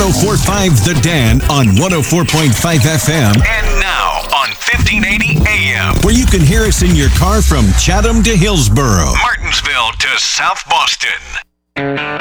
104.5 The Dan on 104.5 FM. And now on 1580 AM, where you can hear us in your car from Chatham to Hillsboro, Martinsville to South Boston.